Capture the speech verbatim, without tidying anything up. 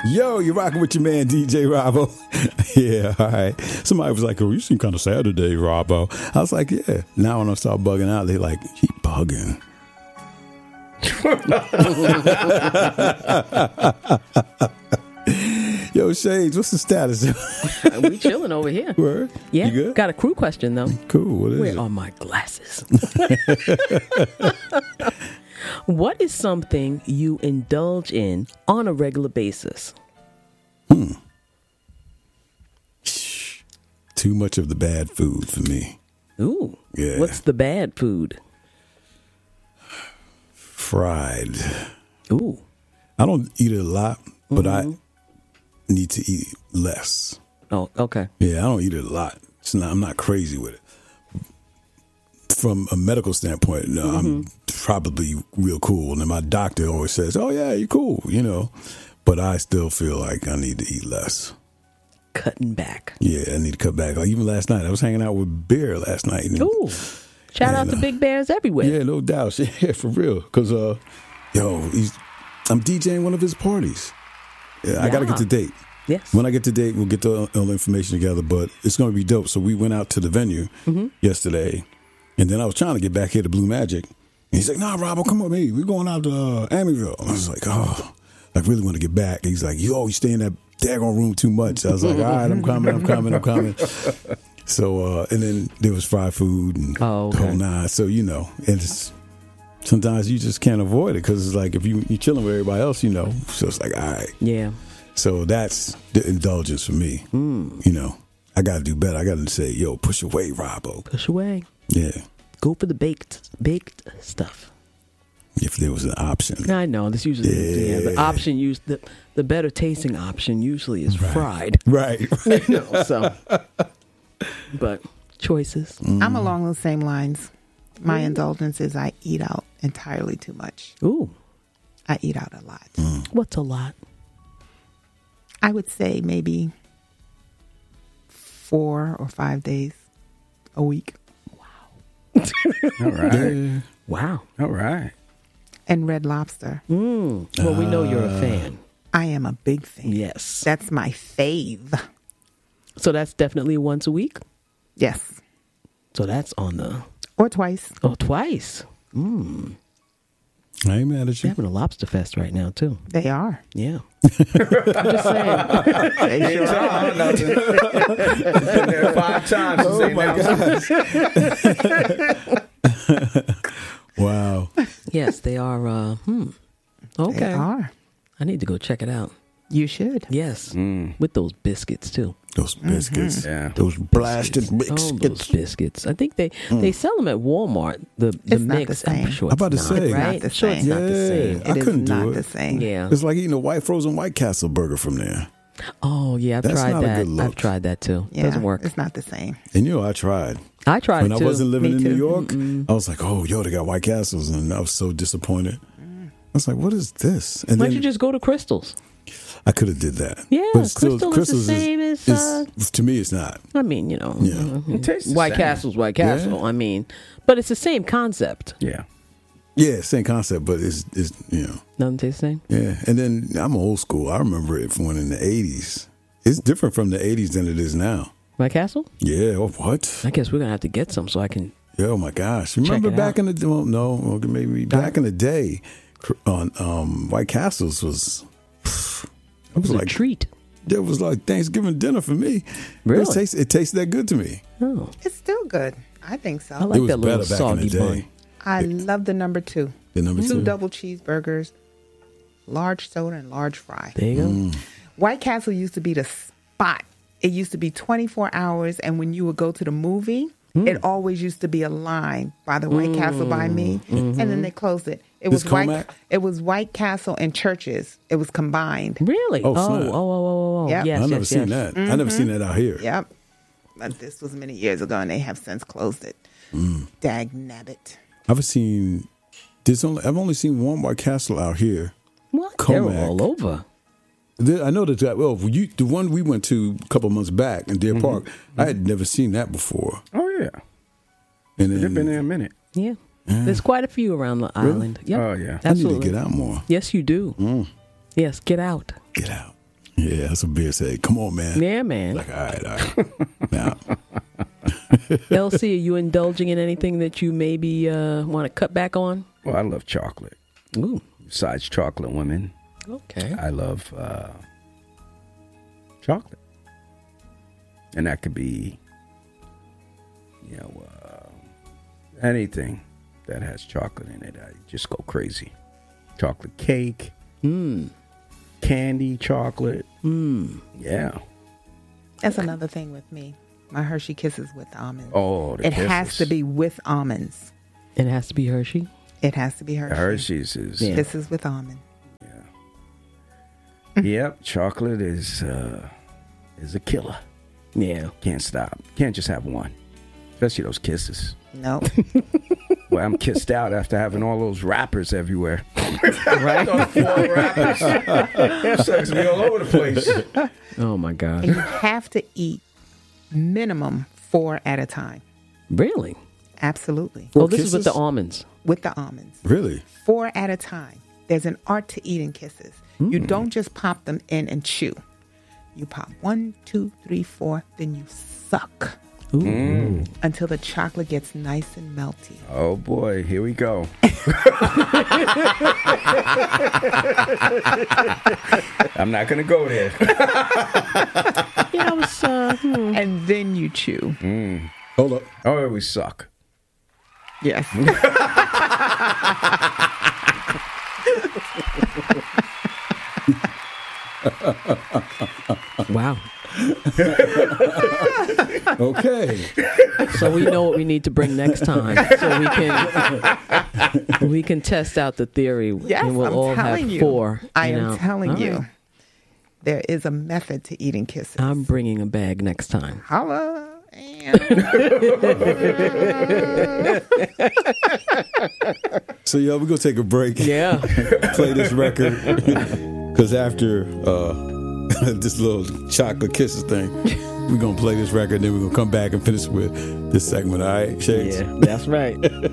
Yo, you're rocking with your man, D J Robbo. Yeah, all right. Somebody was like, oh, you seem kind of sad today, Robbo. I was like, yeah. Now when I start bugging out, they like, he bugging. Yo, Shades, what's the status? We chilling over here. Word? Yeah. You good? Got a crew question, though. Cool. What is Where it? are my glasses? What is something you indulge in on a regular basis? Hmm. Too much of the bad food for me. Ooh. Yeah. What's the bad food? Fried. Ooh. I don't eat it a lot, but Mm-hmm. I need to eat less. Oh, okay. Yeah, I don't eat it a lot. It's not, I'm not crazy with it. From a medical standpoint, no, Mm-hmm. I'm probably real cool. And my doctor always says, oh, yeah, you're cool, you know. But I still feel like I need to eat less. Cutting back. Yeah, I need to cut back. Like even last night, I was hanging out with Bear last night. And, Ooh. Shout out and, to uh, Big Bears everywhere. Yeah, no doubt. Yeah, for real. Because, uh, yo, he's, I'm DJing one of his parties. Yeah, I got to Yeah. get the date. Yes. When I get the date, we'll get the, all the information together. But it's going to be dope. So we went out to the venue Mm-hmm. yesterday. And then I was trying to get back here to Blue Magic. And he's like, nah, Robbo, come with me. We're going out to uh, Amityville. And I was like, oh, I really want to get back. He's like, yo, you stay in that daggone room too much. I was like, all right, I'm coming, I'm coming, I'm coming. So, uh, and then there was fried food and Oh, okay. the whole nine. So, you know, and it's, sometimes you just can't avoid it because it's like if you, you're chilling with everybody else, you know. So it's like, all right. Yeah. So that's the indulgence for me. Mm. You know, I got to do better. I got to say, yo, push away, Robbo. Push away. Yeah. Go for the baked baked stuff. If there was an option. I know this usually yeah. Yeah. the option used the the better tasting option usually is Right. fried. Right. You know, so, but choices. I'm along those same lines. My indulgence is I eat out entirely too much. Ooh, I eat out a lot. what's a lot? I would say maybe four or five days a week. All right. Yeah. Wow. All right. And Red Lobster. Mm. Well, we know you're Uh, a fan. I am a big fan. Yes. That's my fave. So that's definitely once a week. Yes. So that's on the Or twice. oh twice. Mm. I ain't mad at They're you. having a lobster fest right now too. They are. Yeah. I'm just saying. They sure are. Been there five times. Oh my gosh. Wow. Yes, they are. Uh, hmm. They Okay. are. I need to go check it out. You should. Yes, Mm. with those biscuits too. Those biscuits. Yeah. Those blasted Oh, those biscuits. biscuits. I think they they sell them at Walmart. The the It's not mix. the same. I'm sure I'm about it's to not, say. right? It's not the Sure, it's same. not the same. I It is couldn't do not it. the same. Yeah. It's like eating a white frozen White Castle burger from there. Oh yeah, I've That's tried not a that. good look. I've tried that too. Yeah. Doesn't work. It's not the same. And you know, I tried. I tried When it I too. wasn't living Me in New too. York, I was like, oh, yo, they got White Castles. And I was so disappointed. I was like, what is this? And Why then don't you just go to Crystals? I could have did that. Yeah, But still, Crystal is the Crystals same as, is- to me, it's not. I mean, you know, Yeah. uh, It tastes the White same. Castle's White Castle. Yeah. I mean, but it's the same concept. Yeah. Yeah, same concept, but it's, it's you know, Nothing tastes the same. yeah. And then I'm old school. I remember it from when in the eighties. It's different from the eighties than it is now. White Castle? Yeah, oh, what? I guess we're gonna have to get some so I can. Yeah, oh my gosh! Remember it back out. in the well, no, well, maybe back in the day, cr- on um, White Castles was it It was was a like treat. it was like Thanksgiving dinner for me. Really? It tastes it tasted that good to me. Oh, It's still good. I think so. I like It was that little better back in the soggy day. bun. I love the number two. The number Two two. double cheeseburgers, large soda, and large fry. There you go. Mm. White Castle used to be the spot. It used to be twenty-four hours, and when you would go to the movie, Hmm. it always used to be a line by the White Castle by me, and then they closed it. It This was White. Comac? It was White Castle and Churches. It was combined. Really? Oh, oh, snap. oh, oh, oh, oh. Yep. Yes, I never yes, seen yes. that. I never seen that out here. Yep. But this was many years ago, and they have since closed it. Mm. Dag nabbit. I've seen. There's only I've only seen one White Castle out here. What? Comac. They're all over. The- I know that. that- Well, you the one we went to a couple months back in Deer Park. I had never seen that before. Oh yeah. And They've then been there a minute. Yeah. There's quite a few around the Really? island. Yep. Oh yeah. I need Absolutely. to get out more. Yes, you do. Mm. Yes, get out. Get out. Yeah, that's what Beard said. Come on, man. Yeah, man. Like, all right, all right. Now, L C, are you indulging in anything that you maybe uh, want to cut back on? Well, I love chocolate. Ooh. Besides chocolate women, Okay. I love uh, chocolate. And that could be, you know, uh, anything that has chocolate in it. I just go crazy. Chocolate cake, Mm. candy, chocolate. Mm. Yeah. That's another thing with me. My Hershey Kisses with almonds. Oh, the it has Kisses. to be with almonds. It has to be Hershey. It has to be Hershey. The Hershey's is. Yeah. Kisses with almond. Yep, chocolate is uh, is a killer. Yeah. Can't stop. Can't just have one. Especially those kisses. Nope. Well, I'm kissed out after having all those wrappers everywhere. Right? Four wrappers. Sucks me all over the place. Oh, my And God. you have to eat minimum four at a time. Really? Absolutely. Oh, Four this is with the kisses? almonds. With the almonds. really? Four at a time. There's an art to eating kisses. You don't just pop them in and chew. You pop one, two, three, four, then you suck Ooh. until the chocolate gets nice and melty. Oh, boy. Here we go. I'm not going to go there. Yeah, I was, uh, hmm. And then you chew. Hold up. Oh, we suck. Yes. Wow. Okay. So we know what we need to bring next time, so we can we can test out the theory, Yes, and we'll I'm all telling have you. four. I you am know. telling All you. right. There is a method to eating kisses. I'm bringing a bag next time. Holla. And So, yo, we're going to take a break. Yeah. Play this record. Because after uh, this little chocolate kisses thing, we're going to play this record. Then we're going to come back and finish with this segment. All right, Shades? Yeah, that's right.